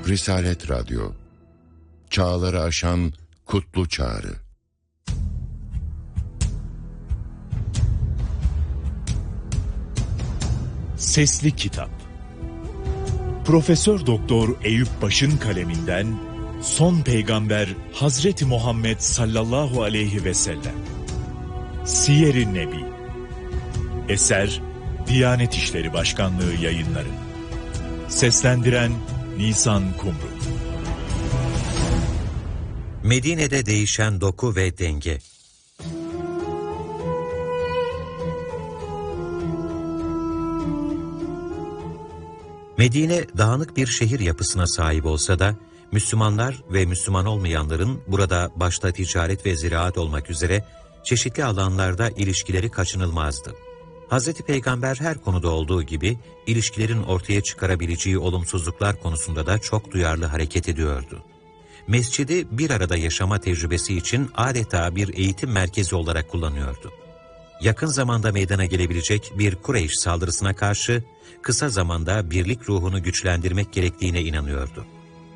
Risalet Radyo, çağları aşan kutlu çağrı. Sesli Kitap. Profesör Doktor Eyüp Baş'ın kaleminden Son Peygamber Hazreti Muhammed sallallahu aleyhi ve sellem. Siyer-i Nebi. Eser Diyanet İşleri Başkanlığı Yayınları. Seslendiren Nisan Kumru. Medine'de değişen doku ve denge. Medine dağınık bir şehir yapısına sahip olsa da Müslümanlar ve Müslüman olmayanların burada başta ticaret ve ziraat olmak üzere çeşitli alanlarda ilişkileri kaçınılmazdı. Hz. Peygamber her konuda olduğu gibi ilişkilerin ortaya çıkarabileceği olumsuzluklar konusunda da çok duyarlı hareket ediyordu. Mescidi bir arada yaşama tecrübesi için adeta bir eğitim merkezi olarak kullanıyordu. Yakın zamanda meydana gelebilecek bir Kureyş saldırısına karşı kısa zamanda birlik ruhunu güçlendirmek gerektiğine inanıyordu.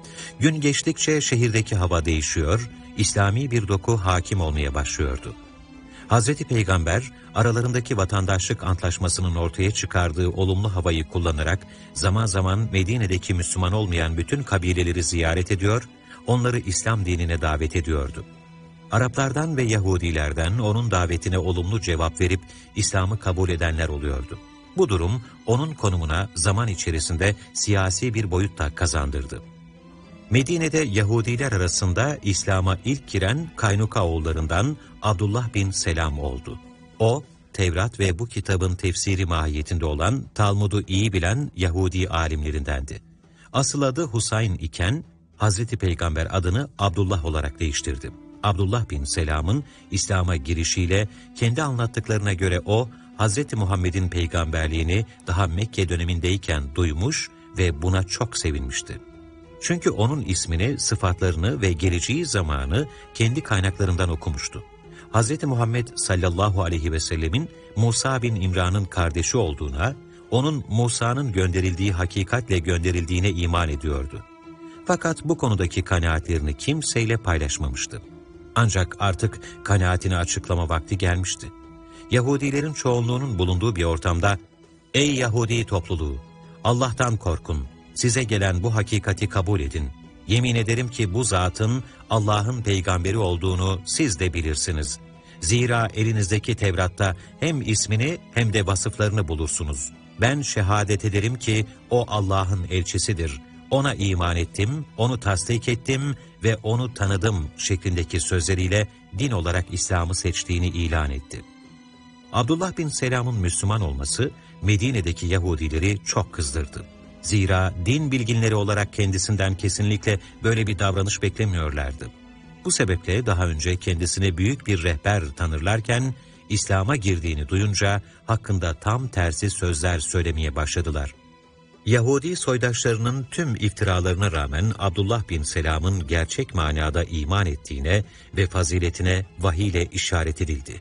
Gün geçtikçe şehirdeki hava değişiyor, İslami bir doku hakim olmaya başlıyordu. Hazreti Peygamber aralarındaki vatandaşlık antlaşmasının ortaya çıkardığı olumlu havayı kullanarak zaman zaman Medine'deki Müslüman olmayan bütün kabileleri ziyaret ediyor, onları İslam dinine davet ediyordu. Araplardan ve Yahudilerden onun davetine olumlu cevap verip İslam'ı kabul edenler oluyordu. Bu durum onun konumuna zaman içerisinde siyasi bir boyut da kazandırdı. Medine'de Yahudiler arasında İslam'a ilk giren Kaynuka oğullarından Abdullah bin Selam oldu. O, Tevrat ve bu kitabın tefsiri mahiyetinde olan Talmud'u iyi bilen Yahudi alimlerindendi. Asıl adı Husayn iken Hazreti Peygamber adını Abdullah olarak değiştirdi. Abdullah bin Selam'ın İslam'a girişiyle kendi anlattıklarına göre o, Hazreti Muhammed'in peygamberliğini daha Mekke dönemindeyken duymuş ve buna çok sevinmişti. Çünkü onun ismini, sıfatlarını ve geleceği zamanı kendi kaynaklarından okumuştu. Hazreti Muhammed sallallahu aleyhi ve sellemin Musa bin İmran'ın kardeşi olduğuna, onun Musa'nın gönderildiği hakikatle gönderildiğine iman ediyordu. Fakat bu konudaki kanaatlerini kimseyle paylaşmamıştı. Ancak artık kanaatini açıklama vakti gelmişti. Yahudilerin çoğunluğunun bulunduğu bir ortamda, "Ey Yahudi topluluğu, Allah'tan korkun, size gelen bu hakikati kabul edin. Yemin ederim ki bu zatın Allah'ın peygamberi olduğunu siz de bilirsiniz. Zira elinizdeki Tevrat'ta hem ismini hem de vasıflarını bulursunuz. Ben şehadet ederim ki o Allah'ın elçisidir. Ona iman ettim, onu tasdik ettim ve onu tanıdım" şeklindeki sözleriyle din olarak İslam'ı seçtiğini ilan etti. Abdullah bin Selam'ın Müslüman olması Medine'deki Yahudileri çok kızdırdı. Zira din bilginleri olarak kendisinden kesinlikle böyle bir davranış beklemiyorlardı. Bu sebeple daha önce kendisine büyük bir rehber tanırlarken İslam'a girdiğini duyunca hakkında tam tersi sözler söylemeye başladılar. Yahudi soydaşlarının tüm iftiralarına rağmen Abdullah bin Selam'ın gerçek manada iman ettiğine ve faziletine vahiy ile işaret edildi.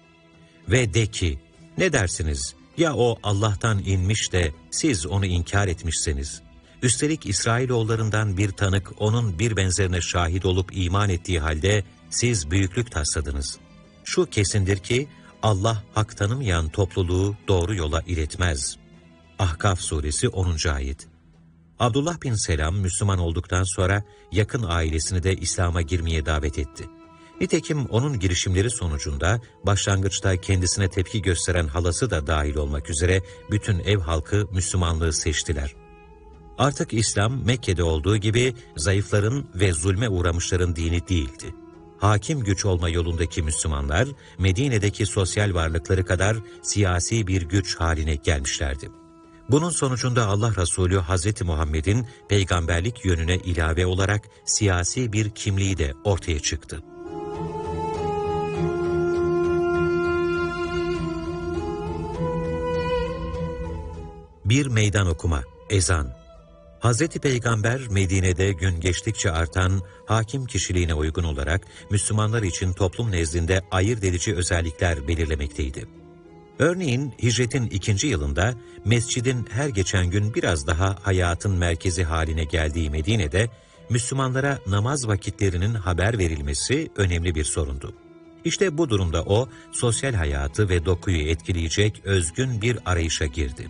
Ve de ki, ne dersiniz? Ya o Allah'tan inmiş de siz onu inkar etmişseniz? Üstelik İsrailoğullarından bir tanık onun bir benzerine şahit olup iman ettiği halde siz büyüklük tasladınız. Şu kesindir ki Allah hak tanımayan topluluğu doğru yola iletmez. Ahkaf suresi 10. ayet. Abdullah bin Selam Müslüman olduktan sonra yakın ailesini de İslam'a girmeye davet etti. Nitekim onun girişimleri sonucunda başlangıçta kendisine tepki gösteren halası da dahil olmak üzere bütün ev halkı Müslümanlığı seçtiler. Artık İslam Mekke'de olduğu gibi zayıfların ve zulme uğramışların dini değildi. Hakim güç olma yolundaki Müslümanlar Medine'deki sosyal varlıkları kadar siyasi bir güç haline gelmişlerdi. Bunun sonucunda Allah Resulü Hazreti Muhammed'in peygamberlik yönüne ilave olarak siyasi bir kimliği de ortaya çıktı. Bir meydan okuma, ezan. Hazreti Peygamber Medine'de gün geçtikçe artan hakim kişiliğine uygun olarak Müslümanlar için toplum nezdinde ayırt edici özellikler belirlemekteydi. Örneğin hicretin 2. yılında mescidin her geçen gün biraz daha hayatın merkezi haline geldiği Medine'de Müslümanlara namaz vakitlerinin haber verilmesi önemli bir sorundu. İşte bu durumda o, sosyal hayatı ve dokuyu etkileyecek özgün bir arayışa girdi.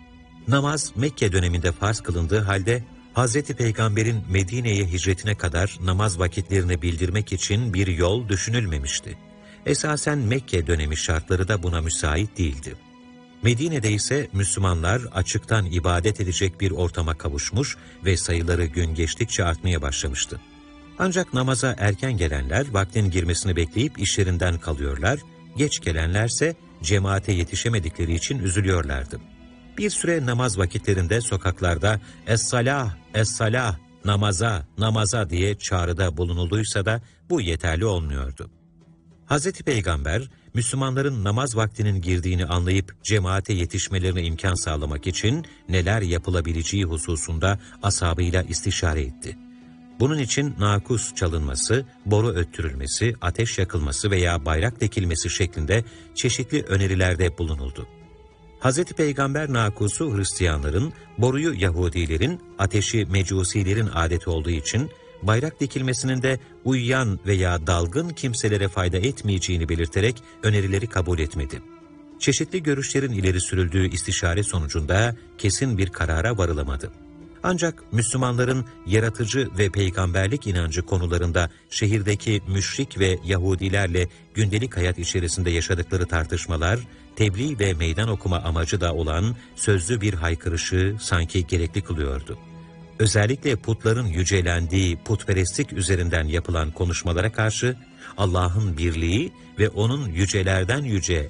Namaz Mekke döneminde farz kılındığı halde Hz. Peygamber'in Medine'ye hicretine kadar namaz vakitlerini bildirmek için bir yol düşünülmemişti. Esasen Mekke dönemi şartları da buna müsait değildi. Medine'de ise Müslümanlar açıktan ibadet edecek bir ortama kavuşmuş ve sayıları gün geçtikçe artmaya başlamıştı. Ancak namaza erken gelenler vaktin girmesini bekleyip işlerinden kalıyorlar, geç gelenlerse cemaate yetişemedikleri için üzülüyorlardı. Bir süre namaz vakitlerinde sokaklarda "Es-salah, es-salah, namaza, namaza" diye çağrıda bulunulduysa da bu yeterli olmuyordu. Hz. Peygamber, Müslümanların namaz vaktinin girdiğini anlayıp cemaate yetişmelerine imkan sağlamak için neler yapılabileceği hususunda ashabıyla istişare etti. Bunun için nakus çalınması, boru öttürülmesi, ateş yakılması veya bayrak dikilmesi şeklinde çeşitli önerilerde bulunuldu. Hz. Peygamber nakusu Hristiyanların, boruyu Yahudilerin, ateşi Mecusilerin adeti olduğu için bayrak dikilmesinin de uyuyan veya dalgın kimselere fayda etmeyeceğini belirterek önerileri kabul etmedi. Çeşitli görüşlerin ileri sürüldüğü istişare sonucunda kesin bir karara varılamadı. Ancak Müslümanların yaratıcı ve peygamberlik inancı konularında şehirdeki müşrik ve Yahudilerle gündelik hayat içerisinde yaşadıkları tartışmalar, tebliğ ve meydan okuma amacı da olan sözlü bir haykırışı sanki gerekli kılıyordu. Özellikle putların yücelendiği putperestlik üzerinden yapılan konuşmalara karşı Allah'ın birliği ve O'nun yücelerden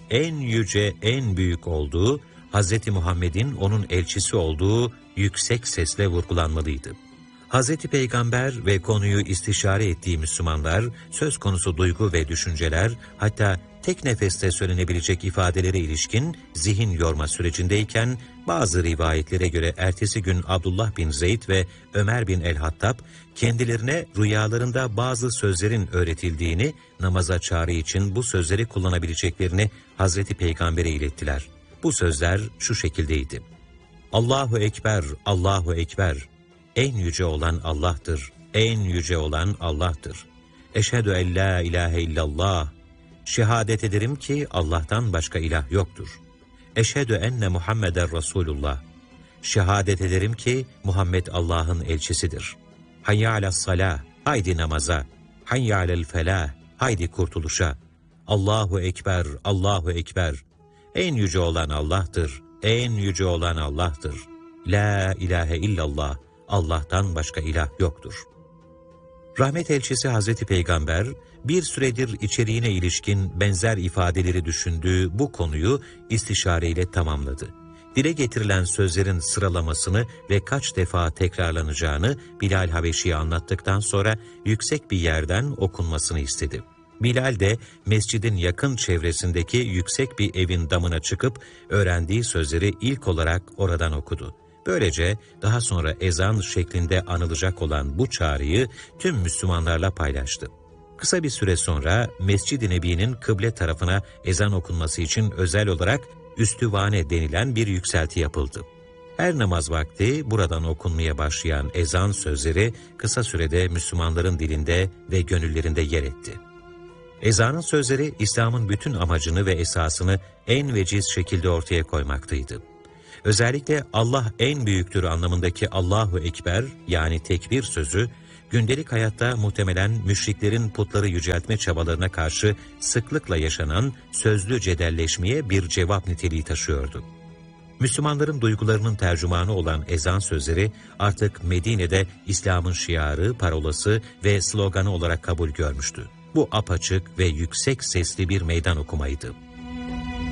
yüce, en büyük olduğu, Hz. Muhammed'in O'nun elçisi olduğu yüksek sesle vurgulanmalıydı. Hz. Peygamber ve konuyu istişare ettiği Müslümanlar, söz konusu duygu ve düşünceler, hatta tek nefeste söylenebilecek ifadelere ilişkin zihin yorma sürecindeyken, bazı rivayetlere göre ertesi gün Abdullah bin Zeyd ve Ömer bin el-Hattab, kendilerine rüyalarında bazı sözlerin öğretildiğini, namaza çağrı için bu sözleri kullanabileceklerini Hz. Peygamber'e ilettiler. Bu sözler şu şekildeydi: Allahu Ekber, Allahu Ekber. En yüce olan Allah'tır, en yüce olan Allah'tır. Eşhedü en la ilahe illallah. Şehadet ederim ki Allah'tan başka ilah yoktur. Eşhedü enne Muhammeden Resulullah. Şehadet ederim ki Muhammed Allah'ın elçisidir. Hayya alas-salah, haydi namaza. Hayya alel felah, haydi kurtuluşa. Allahu Ekber, Allahu Ekber. En yüce olan Allah'tır, en yüce olan Allah'tır. La ilahe illallah, Allah'tan başka ilah yoktur. Rahmet elçisi Hazreti Peygamber, bir süredir içeriğine ilişkin benzer ifadeleri düşündüğü bu konuyu istişareyle tamamladı. Dile getirilen sözlerin sıralamasını ve kaç defa tekrarlanacağını Bilal Habeşi'ye anlattıktan sonra yüksek bir yerden okunmasını istedi. Bilal de mescidin yakın çevresindeki yüksek bir evin damına çıkıp öğrendiği sözleri ilk olarak oradan okudu. Böylece daha sonra ezan şeklinde anılacak olan bu çağrıyı tüm Müslümanlarla paylaştı. Kısa bir süre sonra Mescid-i Nebi'nin kıble tarafına ezan okunması için özel olarak üstüvane denilen bir yükselti yapıldı. Her namaz vakti buradan okunmaya başlayan ezan sözleri kısa sürede Müslümanların dilinde ve gönüllerinde yer etti. Ezanın sözleri İslam'ın bütün amacını ve esasını en veciz şekilde ortaya koymaktaydı. Özellikle Allah en büyüktür anlamındaki Allahu Ekber yani tekbir sözü, gündelik hayatta muhtemelen müşriklerin putları yüceltme çabalarına karşı sıklıkla yaşanan sözlü cedelleşmeye bir cevap niteliği taşıyordu. Müslümanların duygularının tercümanı olan ezan sözleri artık Medine'de İslam'ın şiarı, parolası ve sloganı olarak kabul görmüştü. Bu apaçık ve yüksek sesli bir meydan okumaydı.